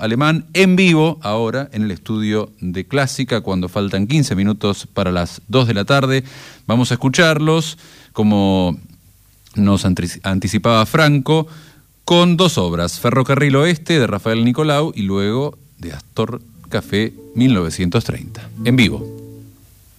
alemán en vivo ahora en el estudio de Clásica cuando faltan 15 minutos para las 2 de la tarde. Vamos a escucharlos como nos anticipaba Franco con dos obras, Ferrocarril Oeste de Rafael Nicolau y luego de Astor Café 1930, en vivo.